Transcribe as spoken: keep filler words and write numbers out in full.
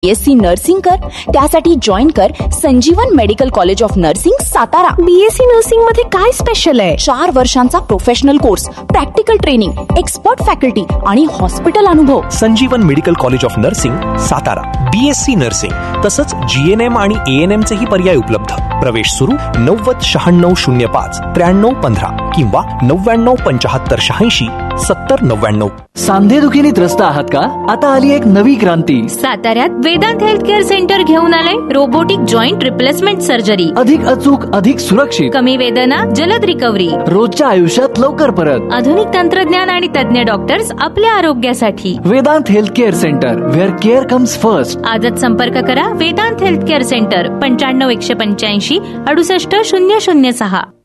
BSc nursing कर. त्यासाठी join कर संजीवन medical college of nursing Satara. BSc nursing मध्ये काय स्पेशल आहे? चार वर्षांचा professional course, practical training, expert faculty आणि हॉस्पिटल अनुभव. संजीवन medical college of nursing Satara. BSc nursing तसंच जीएनएम आणि एएनएम चेही पर्याय उपलब्ध. प्रवेश सुरू नव्वद शहाण्णव शून्य पाच त्र्याण्णव पंधरा किंवा नव्याण्णव पंचाहत्तर शहाऐंशी सत्तर नव्याण्णव. सांधेदुखीने त्रस्त आहात का? आता आली एक नवी क्रांती. साताऱ्यात वेदांत हेल्थ केअर सेंटर घेऊन आलंय रोबोटिक जॉईंट रिप्लेसमेंट सर्जरी. अधिक अचूक, अधिक सुरक्षित, कमी वेदना, जलद रिकव्हरी, रोजच्या आयुष्यात लवकर परत. आधुनिक तंत्रज्ञान आणि तज्ञ डॉक्टर्स आपल्या आरोग्यासाठी. Vedanta health care centre, wear care comes first. आजच संपर्क करा वेदांत हेल्थ केअर सेंटर पंच्याण्णव एकशे पंच्याऐंशी अडुसष्ट शून्य शून्य सहा.